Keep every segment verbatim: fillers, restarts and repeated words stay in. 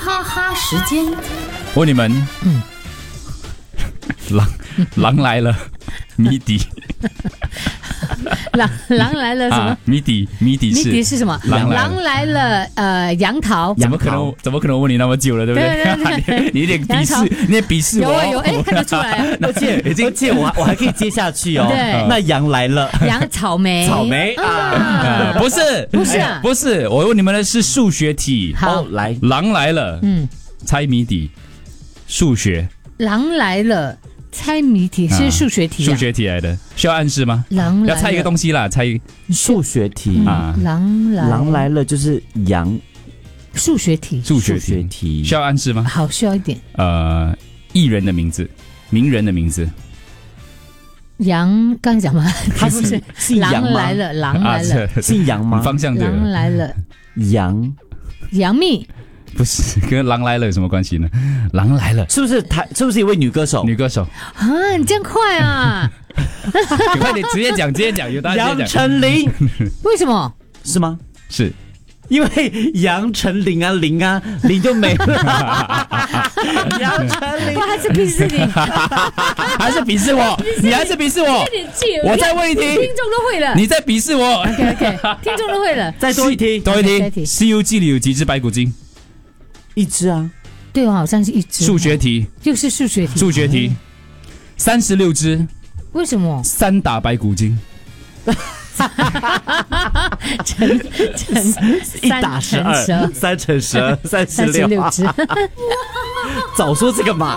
哈哈时间， 问你们，嗯，狼狼来了，谜底。 狼狼来了什么？ 啊、谜底谜底是谜底是什么？ 狼来了狼来了，呃，杨桃。 怎么可能？怎么可能问你那么久了，对不对？ 对对对你有点鄙视，你也鄙视我。 有啊有，哎，看得出来啊。 而且而且我还我还可以接下去哦。 对， 那羊来了， 杨草莓， 草莓啊， 啊不是不是啊， 不是，我问你们的是数学题。 好， 来， 狼来了， 嗯， 猜谜底，数学。 狼来了。猜谜题是数学题、啊， 数学题来的，需要暗示吗？ 狼要猜一个东西啦，猜数学题、 嗯、 啊。 狼来， 狼来了就是羊， 数学题， 数学题， 题需要暗示吗？ 好，需要一点。 呃，艺人的名字，名人的名字。 羊，刚才讲吗？ 他是姓杨吗？ 狼来了，狼来了， 啊、 姓杨吗？ 方向对了。 狼来了， 杨， 杨幂。 不是，跟狼来了有什么关系呢？狼来了， 是不是台？是不是一位女歌手？ 女歌手啊，你这样快啊！ 你快点，直接讲，直接讲，有答案直接讲。 杨丞琳， 为什么？ 是吗？ 是， 因为杨丞琳啊，琳啊，琳就没了。杨丞琳， 我还是鄙视你， 还是鄙视我？你还是鄙视我？我再问一题，听众都会了。 你再鄙视我 ？OK OK， 听众都会了。 再多一题， 多一题。《西游记》里有几只白骨精？ 一只啊， 对哦，好像是一只。 数学题， 又是数学题。 数学题，三十六只， 为什么？ 三打白骨精， 乘乘一打十二，三乘十二，三十六， 六只。 早说这个嘛！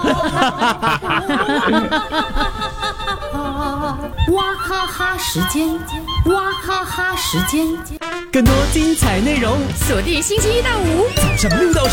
哇哈哈时间，哇哈哈时间， 更多精彩内容， 锁定星期一到五早上六到十。